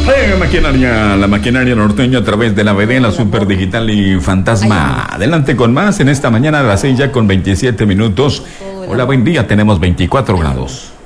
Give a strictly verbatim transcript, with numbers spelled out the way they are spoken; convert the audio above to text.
Venga, maquinaria, la maquinaria norteña a través de la B D, la super digital y fantasma. Adelante con más en esta mañana a las seis ya con veintisiete minutos. Hola, buen día, tenemos veinticuatro grados.